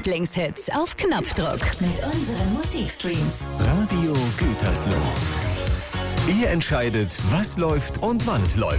Lieblingshits auf Knopfdruck mit unseren Musikstreams. Radio Gütersloh. Ihr entscheidet, was läuft und wann es läuft.